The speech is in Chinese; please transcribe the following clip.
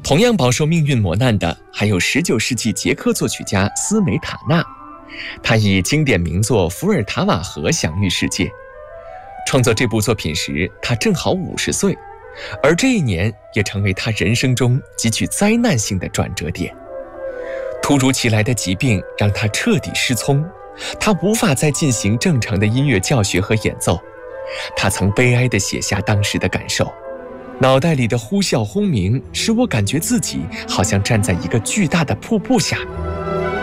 同样饱受命运磨难的还有19世纪捷克作曲家斯梅塔纳，他以经典名作《伏尔塔瓦河》享誉世界。创作这部作品时，他正好50岁，而这一年也成为他人生中极具灾难性的转折点。突如其来的疾病让他彻底失聪，他无法再进行正常的音乐教学和演奏。他曾悲哀地写下当时的感受：脑袋里的呼啸轰鸣使我感觉自己好像站在一个巨大的瀑布下，